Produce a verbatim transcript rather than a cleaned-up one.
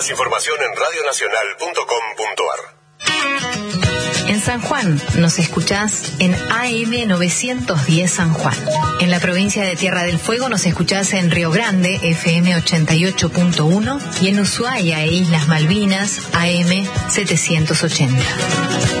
Información en radio nacional punto com punto a r. En San Juan nos escuchás en A M novecientos diez San Juan. En la provincia de Tierra del Fuego nos escuchás en Río Grande, F M ochenta y ocho punto uno, y en Ushuaia e Islas Malvinas, A M setecientos ochenta.